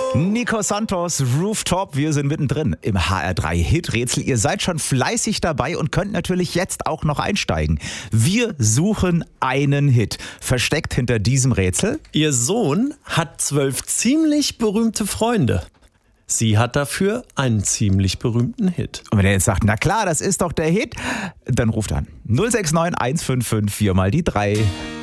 Nico Santos, Rooftop, wir sind mittendrin im HR3-Hit-Rätsel. Ihr seid schon fleißig dabei und könnt natürlich jetzt auch noch einsteigen. Wir suchen einen Hit. Versteckt hinter diesem Rätsel: Ihr Sohn hat 12 ziemlich berühmte Freunde. Sie hat dafür einen ziemlich berühmten Hit. Und wenn ihr jetzt sagt, na klar, das ist doch der Hit, dann ruft an. 069 155 4 mal die 3.